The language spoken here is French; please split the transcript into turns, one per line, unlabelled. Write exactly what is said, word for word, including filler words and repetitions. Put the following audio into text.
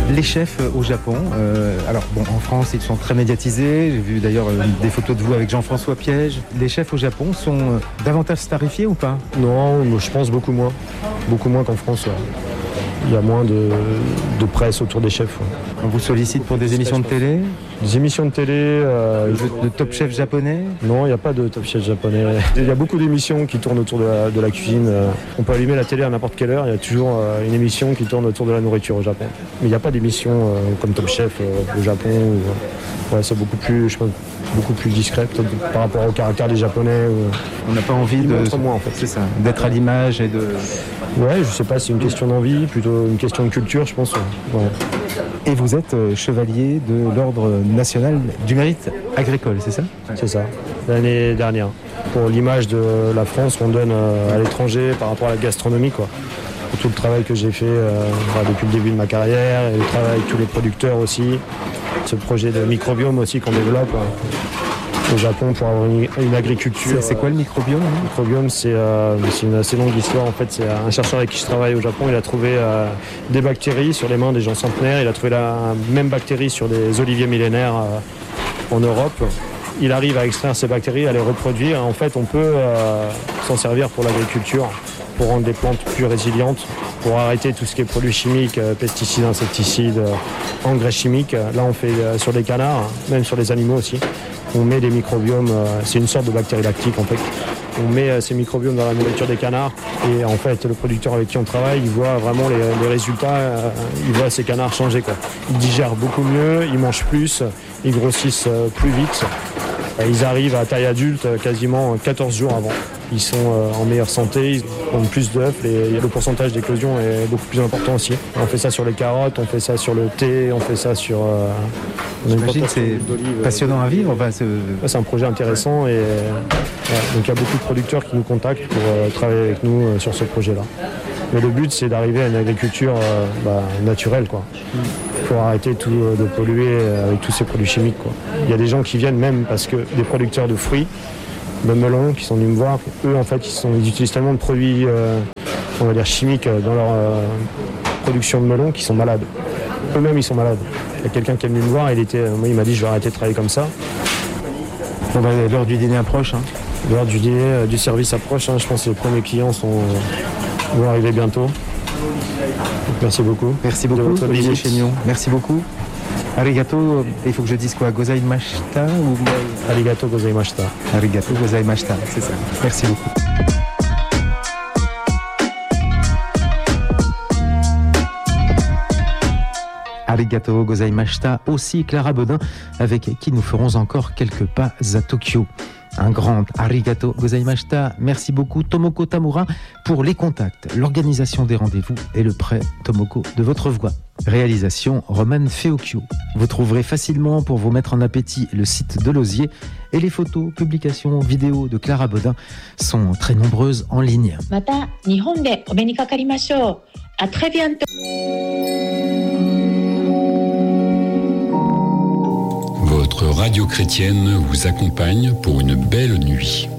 Les chefs au Japon, euh, alors bon, en France ils sont très médiatisés, j'ai vu d'ailleurs euh, des photos de vous avec Jean-François Piège. Les chefs au Japon sont euh, davantage starifiés ou pas?
Non, je pense beaucoup moins, beaucoup moins qu'en France. Ouais. Il y a moins de, de presse autour des chefs. Ouais.
On vous sollicite pour des émissions de télé?
Des émissions de télé... Euh,
de, de Top Chef japonais?
Non, il n'y a pas de Top Chef japonais. Il y a beaucoup d'émissions qui tournent autour de la, de la cuisine. On peut allumer la télé à n'importe quelle heure, il y a toujours une émission qui tourne autour de la nourriture au Japon. Mais il n'y a pas d'émission euh, comme Top Chef euh, au Japon. Où, ouais, c'est beaucoup plus, je pense, beaucoup plus discret par rapport au caractère des Japonais. Où,
on n'a pas envie de...
moins, en fait.
C'est ça, d'être à l'image et de...
Ouais, je sais pas, c'est une question d'envie, plutôt une question de culture, je pense. Ouais.
Et vous êtes euh, chevalier de l'Ordre national du mérite agricole, c'est ça?
C'est ça, l'année dernière. Pour l'image de la France qu'on donne euh, à l'étranger par rapport à la gastronomie, quoi. Pour tout le travail que j'ai fait euh, depuis le début de ma carrière, et le travail avec tous les producteurs aussi. Ce projet de microbiome aussi qu'on développe euh, au Japon pour avoir une, une agriculture.
C'est, c'est quoi le microbiome?
Le microbiome, c'est, euh, c'est une assez longue histoire. En fait, c'est un chercheur avec qui je travaille au Japon. Il a trouvé euh, des bactéries sur les mains des gens centenaires. Il a trouvé la même bactérie sur des oliviers millénaires euh, en Europe. Il arrive à extraire ces bactéries, à les reproduire. En fait, on peut euh, s'en servir pour l'agriculture, pour rendre des plantes plus résilientes, pour arrêter tout ce qui est produits chimiques, euh, pesticides, insecticides, euh, engrais chimiques. Là, on fait euh, sur les canards, même sur les animaux aussi. On met des microbiomes, euh, c'est une sorte de bactérie lactique en fait. On met euh, ces microbiomes dans la nourriture des canards et en fait le producteur avec qui on travaille, il voit vraiment les, les résultats, euh, il voit ces canards changer, quoi. Ils digèrent beaucoup mieux, ils mangent plus, ils grossissent euh, plus vite. Ils arrivent à taille adulte quasiment quatorze jours avant. Ils sont en meilleure santé, ils ont plus d'œufs et le pourcentage d'éclosion est beaucoup plus important aussi. On fait ça sur les carottes, on fait ça sur le thé, on fait ça sur... Euh,
J'imagine que c'est passionnant à vivre. Enfin, c'est...
c'est un projet intéressant et ouais, donc il y a beaucoup de producteurs qui nous contactent pour euh, travailler avec nous euh, sur ce projet-là. Mais le but, c'est d'arriver à une agriculture euh, bah, naturelle, quoi. Il faut arrêter tout, euh, de polluer avec tous ces produits chimiques, quoi. Il y a des gens qui viennent même parce que des producteurs de fruits, de melons, qui sont venus me voir, eux, en fait, ils, sont, ils utilisent tellement de produits, euh, on va dire, chimiques dans leur euh, production de melons qu'ils sont malades. Eux-mêmes, ils sont malades. Il y a quelqu'un qui est venu me voir, il, était, moi, il m'a dit, je vais arrêter de travailler comme ça.
Bon, bah, l'heure du dîner approche. Hein.
L'heure du dîner, euh, du service approche. Hein. Je pense que les premiers clients sont... vont arriver bientôt. Merci beaucoup.
Merci beaucoup, Olivier Chénion. Merci beaucoup. Arigato, il faut que je dise quoi? Gozaimashita ou...
Arigato gozaimashita.
Arigato gozaimashita, c'est ça. Merci beaucoup. Arigato gozaimashita, aussi Clara Baudin, avec qui nous ferons encore quelques pas à Tokyo. Un grand arigato gozaimashita. Merci beaucoup Tomoko Tamura pour les contacts, l'organisation des rendez-vous et le prêt Tomoko de votre voix. Réalisation Roman Feocchio. Vous trouverez facilement pour vous mettre en appétit le site de l'Osier et les photos, publications, vidéos de Clara Baudin sont très nombreuses en ligne.
Mata Nihon de o meni kakarimashou. À très bientôt.
Votre radio chrétienne vous accompagne pour une belle nuit.